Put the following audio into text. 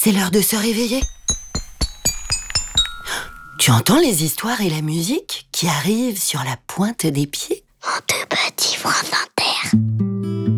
C'est l'heure de se réveiller. Tu entends les histoires et la musique qui arrivent sur la pointe des pieds? Mon deux petits frères